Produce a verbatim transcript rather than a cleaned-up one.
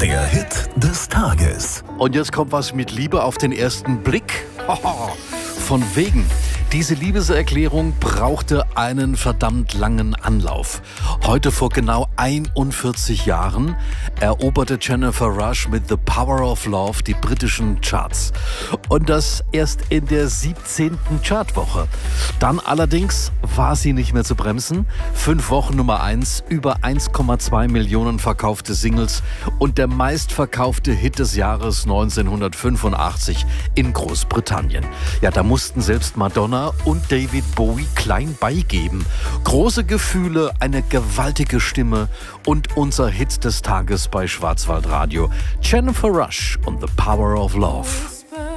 Der Hit des Tages. Und jetzt kommt was mit Liebe auf den ersten Blick. Von wegen. Diese Liebeserklärung brauchte einen verdammt langen Anlauf. Heute vor genau einundvierzig Jahren eroberte Jennifer Rush mit The Power of Love die britischen Charts. Und das erst in der siebzehnten Chartwoche. Dann allerdings war sie nicht mehr zu bremsen. Fünf Wochen Nummer eins, über eins Komma zwei Millionen verkaufte Singles und der meistverkaufte Hit des Jahres neunzehnhundertfünfundachtzig in Großbritannien. Ja, da mussten selbst Madonna und David Bowie klein beigeben. Große Gefühle, eine gewaltige Stimme und unser Hit des Tages bei Schwarzwaldradio. Jennifer Rush und The Power of Love.